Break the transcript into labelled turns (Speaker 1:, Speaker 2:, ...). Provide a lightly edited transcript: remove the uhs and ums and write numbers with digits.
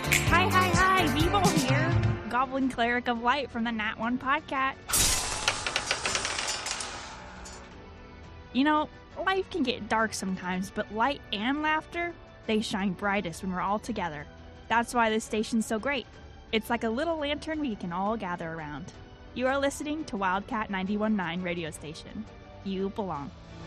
Speaker 1: Hi, Vivo here, Goblin Cleric of Light from the Nat 1 podcast. You know, life can get dark sometimes, but light and laughter, they shine brightest when we're all together. That's why this station's so great. It's like a little lantern we can all gather around. You are listening to Wildcat 91.9 radio station. You belong.